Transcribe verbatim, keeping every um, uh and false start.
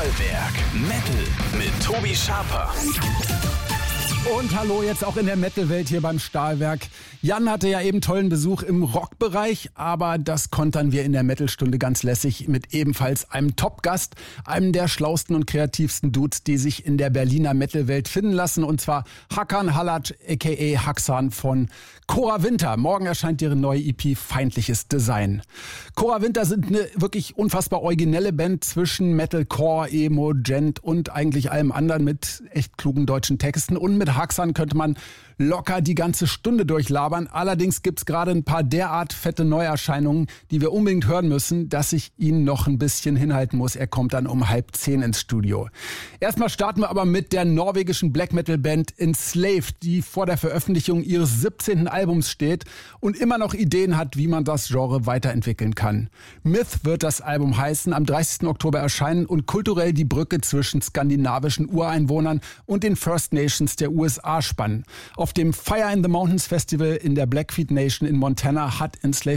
Stahlwerk Metal mit Tobi Schaper. Und hallo jetzt auch in der Metal-Welt hier beim Stahlwerk. Jan hatte ja eben tollen Besuch im Rockbereich, aber das kontern wir in der Metal-Stunde ganz lässig mit ebenfalls einem Top-Gast, einem der schlausten und kreativsten Dudes, die sich in der Berliner Metal-Welt finden lassen, und zwar Hakan Hallac aka Haxan von Cora Winter. Morgen erscheint ihre neue E P Feindliches Design. Cora Winter sind eine wirklich unfassbar originelle Band zwischen Metalcore, Emo, Gent und eigentlich allem anderen mit echt klugen deutschen Texten. Und mit Haxan könnte man locker die ganze Stunde durchlabern. Allerdings gibt's gerade ein paar derart fette Neuerscheinungen, die wir unbedingt hören müssen, dass ich ihn noch ein bisschen hinhalten muss. Er kommt dann um halb zehn ins Studio. Erstmal starten wir aber mit der norwegischen Black Metal Band Enslaved, die vor der Veröffentlichung ihres siebzehnten Albums steht und immer noch Ideen hat, wie man das Genre weiterentwickeln kann. Myth wird das Album heißen, am dreißigsten Oktober erscheinen und kulturell die Brücke zwischen skandinavischen Ureinwohnern und den First Nations der U S A spannen. Auf dem Fire in the Mountains Festival in der Blackfeet Nation in Montana hat Enslaved